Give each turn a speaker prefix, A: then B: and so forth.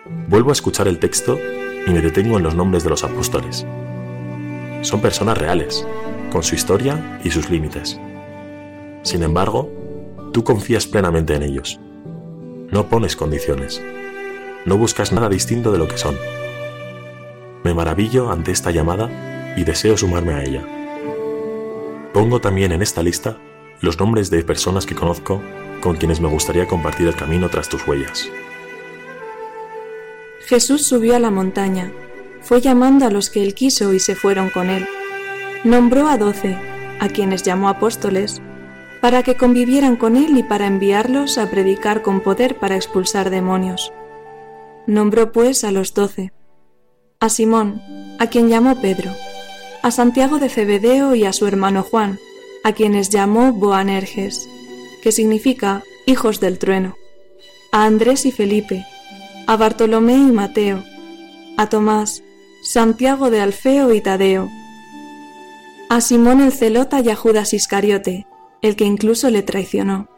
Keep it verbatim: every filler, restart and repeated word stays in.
A: Vuelvo a escuchar el texto y me detengo en los nombres de los apóstoles. Son personas reales, con su historia y sus límites. Sin embargo, tú confías plenamente en ellos. No pones condiciones. No buscas nada distinto de lo que son. Me maravillo ante esta llamada y deseo sumarme a ella. Pongo también en esta lista los nombres de personas que conozco con quienes me gustaría compartir el camino tras tus huellas.
B: Jesús subió a la montaña, fue llamando a los que él quiso y se fueron con él. Nombró a doce, a quienes llamó apóstoles, para que convivieran con él y para enviarlos a predicar con poder para expulsar demonios. Nombró pues a los doce, a Simón, a quien llamó Pedro, a Santiago de Zebedeo y a su hermano Juan, a quienes llamó Boanerges, que significa hijos del trueno, a Andrés y Felipe, a Bartolomé y Mateo, a Tomás, Santiago de Alfeo y Tadeo, a Simón el Zelota y a Judas Iscariote, el que incluso le traicionó.